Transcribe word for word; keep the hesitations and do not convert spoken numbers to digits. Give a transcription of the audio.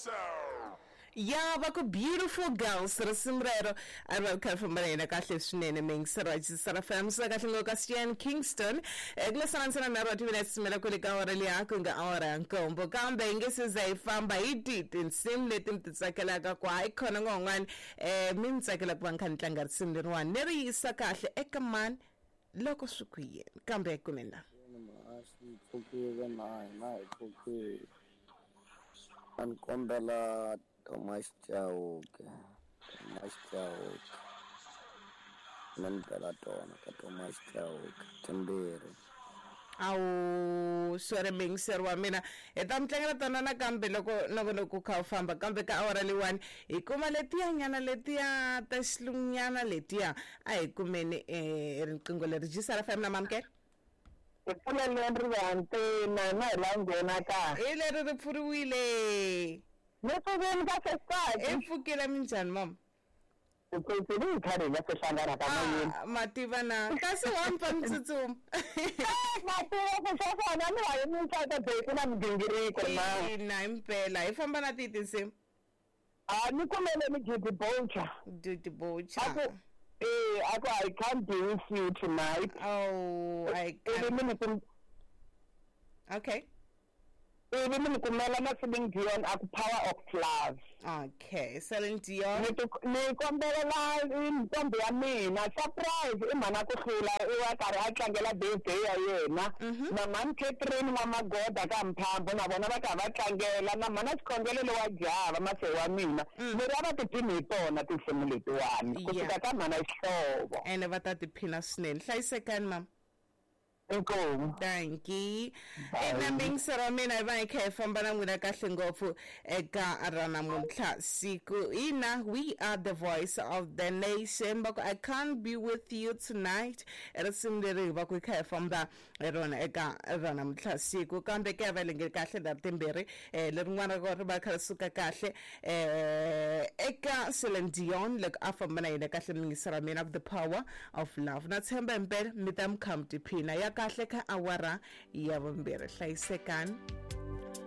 Yeah, bako beautiful girls Rasimrero arwa kafumana kahle swinene mingisiraji sara famsa kahle ngokasian Kingston ekulesana nsana na rwa tivena simela kule ka hora liyakho nga hora nkombo kambe ngesiza ifamba ididi insim leti mtitsakela ka kwa ikhona ngongwani eh mintsakela ku bankanhlanga risim lerwani neri isa kahle ekaman loko swikuye kambe kumenda asi tsokile na na tsokile ankombela Thomas Chauke, Thomas Chauke, Nantala Tona, Thomas Chauke, Tembere. Awu sore mingiserwa mina etamtlengela tona na kambe loko loko loko kha famba kambe ka awara liwani ikuma letiya nyana letiya ta xilungnyana letiya a hikumeni eh riqingho leri jisara family mamke Ipfula leri vante na na langena ka ile ri pfuriwile Leswi ka sesifaki efukile minjani mama Ukhuluma ikhari lasehlangana kamoyeni mativana kasi wampa mtsutsuma Mativa sesifana ni hayi mutata bese na mdingiriko ma ina impela ifamba na titi nsima Ah ni kumele ni gidi bocha Duty bocha Eh ako I can't be with you tonight Oh I can't Okay Ebi mimi kumela na Celine Dion aku Power of Love. Okay, Celine Dion. Ni kombela la intombi ya mina surprise imana ku hlula iwa kari atlangela birthday ya yena. Na man Catherine wa Magoda ka Mphambo na bona va ka va tlangela na mana sikhongelelo wa Java mase wa mina. Ni rava tiphini tona tinsimu letiwani kusuka ka mana ihlobo. Ene va ta tiphina swinene hlayisekani mama. Inkomo. Thank you. Ina mingisero mina iva ikhe famba na n'wina kahle ngopfu eka ra namuntlha siku ina we are the voice of the nation but I can't be with you tonight risimu leri va ku ikhe famba rona eka ra namuntlha siku kambe ke va lengeli kahle da timbirhi eh lerin'wana ro ri va kha suka kahle eh eka Celine Dion like afamba na yena kahle mingisero mina of the power of love na tshemba impela mitam come tiphina ya kahle ka awara ya vumbirhi hlayisekani